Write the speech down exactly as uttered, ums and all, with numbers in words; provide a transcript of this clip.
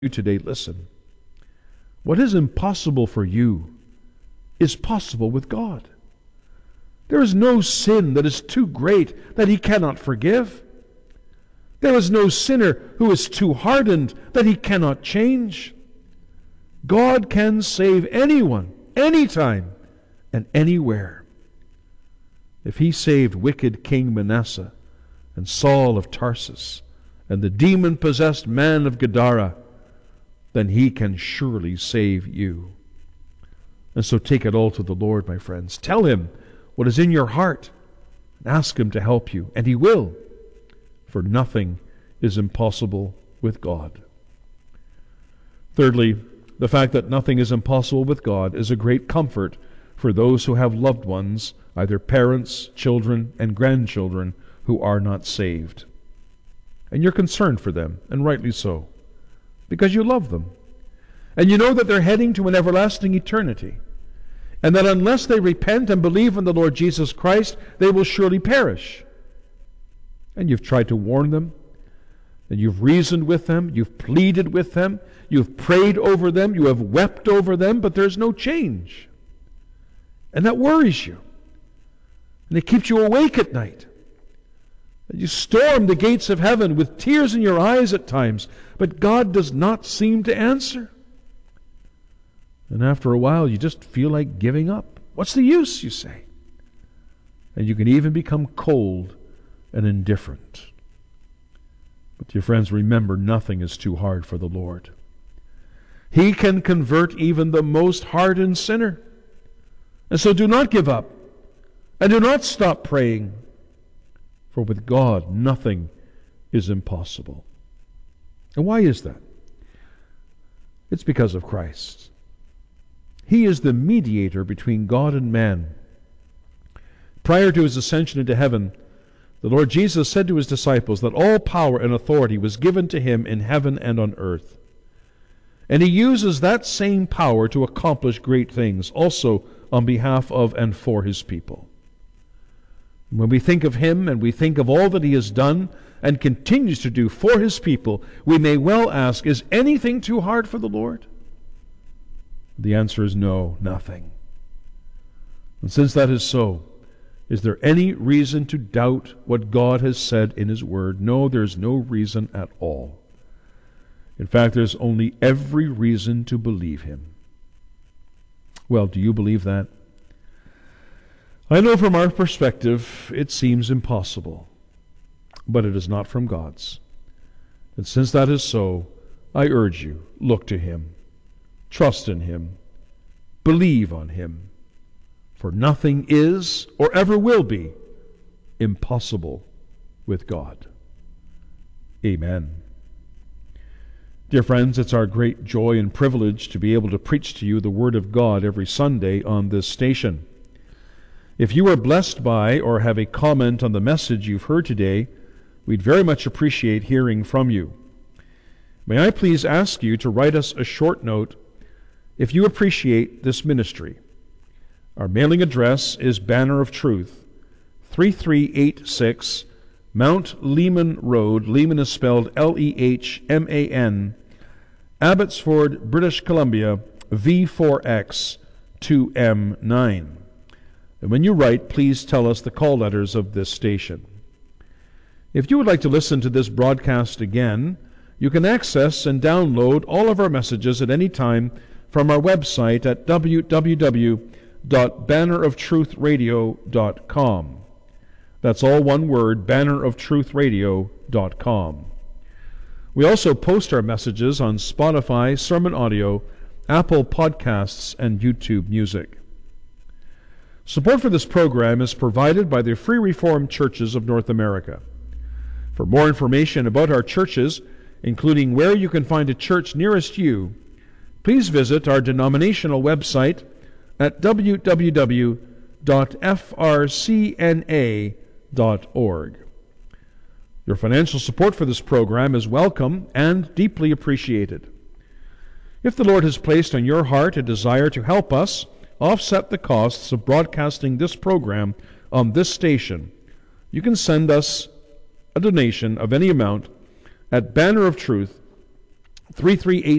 you today, listen. What is impossible for you is possible with God. There is no sin that is too great that He cannot forgive. There is no sinner who is too hardened that He cannot change. God can save anyone, anytime, and anywhere. If He saved wicked King Manasseh and Saul of Tarsus and the demon-possessed man of Gadara, then He can surely save you. And so take it all to the Lord, my friends. Tell Him what is in your heart and ask Him to help you, and He will, for nothing is impossible with God. Thirdly, the fact that nothing is impossible with God is a great comfort for those who have loved ones, either parents, children, and grandchildren, who are not saved. And you're concerned for them, and rightly so, because you love them. And you know that they're heading to an everlasting eternity, and that unless they repent and believe in the Lord Jesus Christ, they will surely perish. And you've tried to warn them, and you've reasoned with them, you've pleaded with them, you've prayed over them, you have wept over them, but there's no change. And that worries you. And it keeps you awake at night. And you storm the gates of heaven with tears in your eyes at times, but God does not seem to answer. And after a while, you just feel like giving up. What's the use, you say? And you can even become cold and indifferent. But dear friends, remember, nothing is too hard for the Lord. He can convert even the most hardened sinner. And so do not give up. And do not stop praying. For with God, nothing is impossible. And why is that? It's because of Christ. He is the mediator between God and man. Prior to His ascension into heaven, the Lord Jesus said to His disciples that all power and authority was given to Him in heaven and on earth. And He uses that same power to accomplish great things, also on behalf of and for His people. When we think of Him and we think of all that He has done and continues to do for His people, we may well ask, is anything too hard for the Lord? The answer is no, nothing. And since that is so, is there any reason to doubt what God has said in His Word? No, there's no reason at all. In fact, there's only every reason to believe Him. Well, do you believe that? I know from our perspective it seems impossible, but it is not from God's. And since that is so, I urge you, look to Him, trust in Him, believe on Him, for nothing is or ever will be impossible with God. Amen. Dear friends, it's our great joy and privilege to be able to preach to you the Word of God every Sunday on this station. If you are blessed by or have a comment on the message you've heard today, we'd very much appreciate hearing from you. May I please ask you to write us a short note if you appreciate this ministry. Our mailing address is Banner of Truth, three three eight six Mount Lehman Road. Lehman is spelled L E H M A N, Abbotsford, British Columbia, V four X two M nine. And when you write, please tell us the call letters of this station. If you would like to listen to this broadcast again, you can access and download all of our messages at any time from our website at w w w dot banner of truth radio dot com. That's all one word, banner of truth radio dot com. We also post our messages on Spotify, Sermon Audio, Apple Podcasts, and YouTube Music. Support for this program is provided by the Free Reformed Churches of North America. For more information about our churches, including where you can find a church nearest you, please visit our denominational website at w w w dot f r c n a dot org. Your financial support for this program is welcome and deeply appreciated. If the Lord has placed on your heart a desire to help us offset the costs of broadcasting this program on this station, you can send us a donation of any amount at Banner of Truth, three three eight